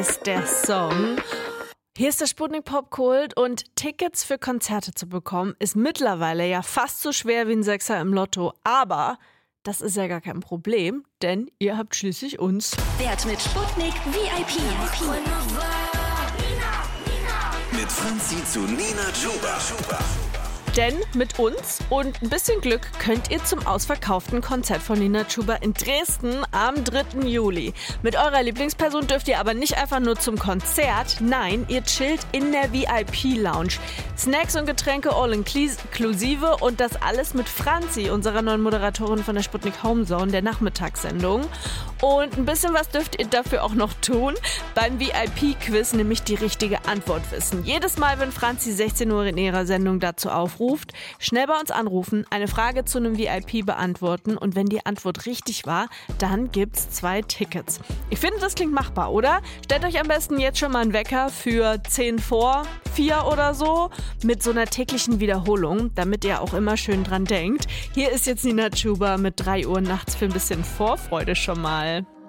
ist der Song. Hier ist der Sputnik Popkult und Tickets für Konzerte zu bekommen ist mittlerweile ja fast so schwer wie ein Sechser im Lotto. Aber das ist ja gar kein Problem, denn ihr habt schließlich uns. Wert mit Sputnik VIP. Mit Franzi zu Nina Chuba. Denn mit uns und ein bisschen Glück könnt ihr zum ausverkauften Konzert von Nina Chuba in Dresden am 3. Juli. Mit eurer Lieblingsperson dürft ihr aber nicht einfach nur zum Konzert. Nein, ihr chillt in der VIP-Lounge. Snacks und Getränke all inklusive und das alles mit Franzi, unserer neuen Moderatorin von der Sputnik Homezone, der Nachmittagssendung. Und ein bisschen was dürft ihr dafür auch noch tun. Beim VIP-Quiz nämlich die richtige Antwort wissen. Jedes Mal, wenn Franzi 16 Uhr in ihrer Sendung dazu aufruft, schnell bei uns anrufen, eine Frage zu einem VIP beantworten und wenn die Antwort richtig war, dann gibt's 2 Tickets. Ich finde, das klingt machbar, oder? Stellt euch am besten jetzt schon mal einen Wecker für 10 vor 4 oder so mit so einer täglichen Wiederholung, damit ihr auch immer schön dran denkt. Hier ist jetzt Nina Chuba mit 3 Uhr nachts für ein bisschen Vorfreude schon mal.